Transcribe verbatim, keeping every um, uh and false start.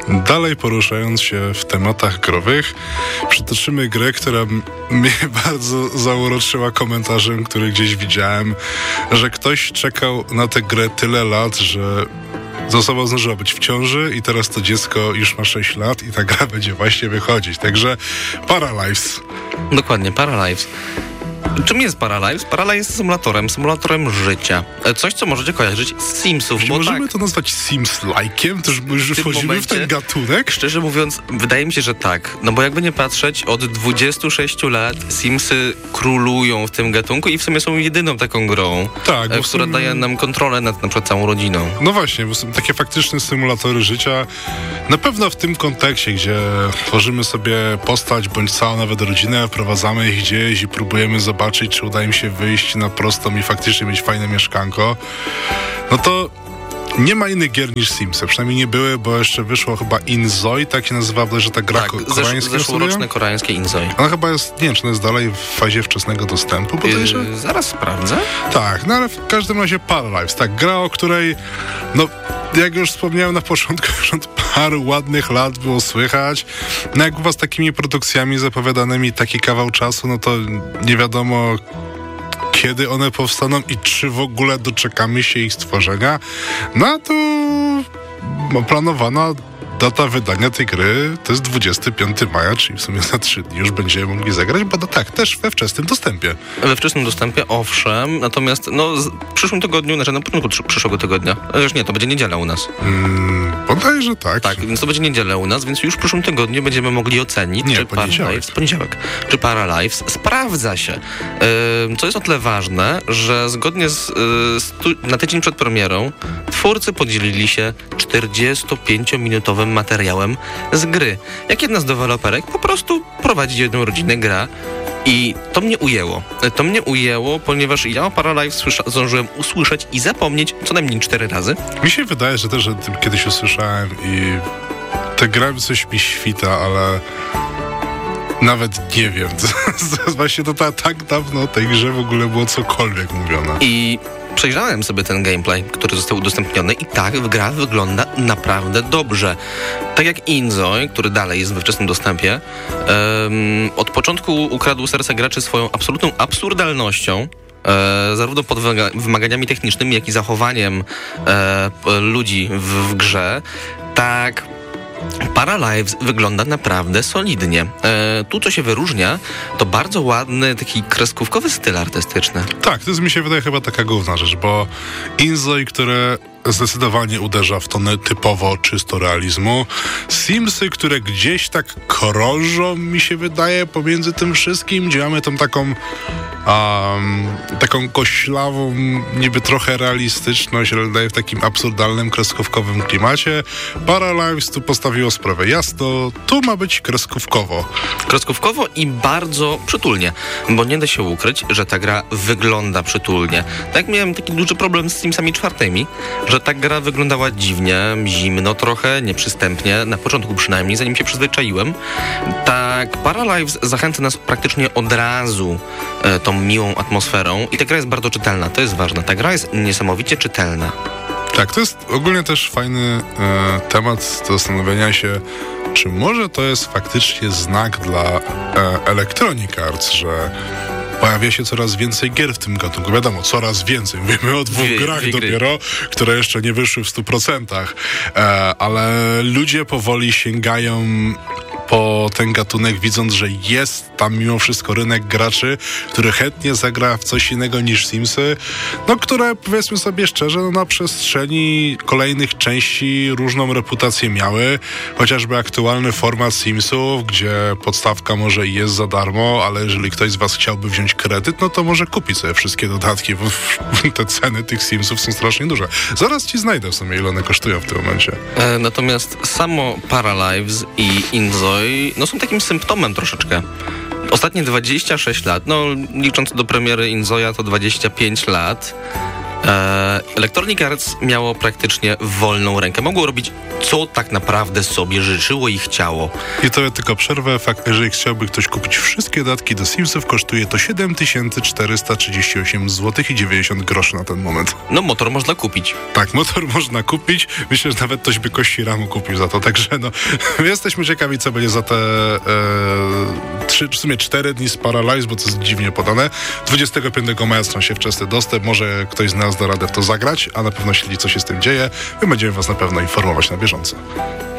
Dalej poruszając się w tematach growych, przytoczymy grę, która m- mnie bardzo zauroczyła komentarzem, który gdzieś widziałem, że ktoś czekał na tę grę tyle lat, że z osobą zdążyła być w ciąży i teraz to dziecko już ma sześć lat i ta gra będzie właśnie wychodzić. Także Paralives. Dokładnie, Paralives. Czym jest Paralives? Paralives jest symulatorem, symulatorem życia. Coś, co możecie kojarzyć z Simsów. Czy bo możemy tak, to nazwać Sims-like'iem? To już w tym wchodzimy momencie, w ten gatunek? Szczerze mówiąc, wydaje mi się, że tak. No bo jakby nie patrzeć, od dwudziestu sześciu lat Simsy królują w tym gatunku i w sumie są jedyną taką grą, Tak, e, bo która są- daje nam kontrolę nad na przykład całą rodziną. No właśnie, bo są takie faktyczne symulatory życia. Na pewno w tym kontekście, gdzie tworzymy sobie postać, bądź całą nawet rodzinę, wprowadzamy ich gdzieś i próbujemy zobaczyć, czy uda im się wyjść na prostą i faktycznie mieć fajne mieszkanko, no to nie ma innych gier niż Simsy. Przynajmniej nie były, bo jeszcze wyszło chyba Inzoi, tak się nazywa, bodajże ta gra Tak, ko- zesz, koreańska. zeszłoroczne koreańskie Inzoi. Ona chyba jest, nie wiem, czy ona jest dalej w fazie wczesnego dostępu, bodajże? Yy, zaraz sprawdzę. Tak, no ale w każdym razie Paralives, tak, gra, o której, no, jak już wspomniałem na początku, już od paru ładnych lat było słychać. No jak u was takimi produkcjami zapowiadanymi taki kawał czasu, no to nie wiadomo, kiedy one powstaną i czy w ogóle doczekamy się ich stworzenia. No a tu planowana data wydania tej gry to jest dwudziestego piątego maja, czyli w sumie za trzy dni już będziemy mogli zagrać, bo to tak, też we wczesnym dostępie. We wczesnym dostępie, owszem, natomiast no, z- w przyszłym tygodniu, znaczy na początku trzy- przyszłego tygodnia, już nie, to będzie niedziela u nas. Mm, bodajże tak. Tak, więc to będzie niedziela u nas, więc już w przyszłym tygodniu będziemy mogli ocenić, Nie, czy poniedziałek. Paralives, poniedziałek, czy Paralives sprawdza się. Ym, co jest o tyle ważne, że zgodnie z, y, stu, na tydzień przed premierą twórcy podzielili się czterdziestopięciominutowym materiałem z gry. Jak jedna z deweloperek po prostu prowadzi jedną rodzinę, gra. I to mnie ujęło. To mnie ujęło, ponieważ ja o Paralives słysza- zdążyłem usłyszeć i zapomnieć co najmniej cztery razy. Mi się wydaje, że też o tym kiedyś usłyszałem i ta gra coś mi świta, ale nawet nie wiem. Właśnie to ta, tak dawno o tej grze w ogóle było cokolwiek mówione. I przejrzałem sobie ten gameplay, który został udostępniony i tak gra wygląda naprawdę dobrze. Tak jak Inzoi, który dalej jest we wczesnym dostępie, um, od początku ukradł serca graczy swoją absolutną absurdalnością, E, zarówno pod wymaga- wymaganiami technicznymi, jak i zachowaniem e, p- ludzi w, w grze, tak Paralives wygląda naprawdę solidnie. E, tu, co się wyróżnia, to bardzo ładny, taki kreskówkowy styl artystyczny. Tak, to jest, mi się wydaje, chyba taka główna rzecz, bo Inzoi, które zdecydowanie uderza w tonę typowo czysto realizmu. Simsy, które gdzieś tak krążą, mi się wydaje, pomiędzy tym wszystkim, gdzie mamy tą taką um, taką koślawą, niby trochę realistyczność, ale daje w takim absurdalnym, kreskówkowym klimacie. Paralives tu postawiło sprawę jasno, tu ma być kreskówkowo. Kreskówkowo i bardzo przytulnie, bo nie da się ukryć, że ta gra wygląda przytulnie. Tak miałem taki duży problem z Simsami czwartymi, że ta gra wyglądała dziwnie, zimno trochę, nieprzystępnie, na początku przynajmniej, zanim się przyzwyczaiłem. Tak, Paralives zachęca nas praktycznie od razu e, tą miłą atmosferą i ta gra jest bardzo czytelna, to jest ważne. Ta gra jest niesamowicie czytelna. Tak, to jest ogólnie też fajny e, temat do zastanowienia się, czy może to jest faktycznie znak dla e, Electronic Arts, że pojawia się coraz więcej gier w tym gatunku. Wiadomo, coraz więcej. Mówimy o dwóch Dwie- grach dwie gry. dopiero, które jeszcze nie wyszły w stu procentach. E, ale ludzie powoli sięgają po ten gatunek, widząc, że jest tam mimo wszystko rynek graczy, który chętnie zagra w coś innego niż Simsy, no które, powiedzmy sobie szczerze, no, na przestrzeni kolejnych części różną reputację miały. Chociażby aktualny format Simsów, gdzie podstawka może i jest za darmo, ale jeżeli ktoś z was chciałby wziąć kredyt, no to może kupić sobie wszystkie dodatki, bo te ceny tych Simsów są strasznie duże. Zaraz ci znajdę w sumie, ile one kosztują w tym momencie. E, natomiast samo Paralives i Inzoi no są takim symptomem troszeczkę. Ostatnie dwadzieścia sześć lat, no licząc do premiery Inzoja to dwadzieścia pięć lat, E, Electronic Arts miało praktycznie wolną rękę. Mogło robić, co tak naprawdę sobie życzyło i chciało. I to ja tylko przerwę. Fakt, jeżeli chciałby ktoś kupić wszystkie dodatki do Simsów, kosztuje to siedem tysięcy czterysta trzydzieści osiem złotych i dziewięćdziesiąt groszy na ten moment. No, motor można kupić. Tak, motor można kupić. Myślę, że nawet ktoś by kości ramu kupił za to. Także no, jesteśmy ciekawi, co będzie za te e, trzy, w sumie cztery dni z Paralyze, bo to jest dziwnie podane. dwudziestego piątego maja stron się wczesny dostęp. Może ktoś z nas da radę w to zagrać, a na pewno śledzi, co się z tym dzieje. My będziemy was na pewno informować na bieżąco.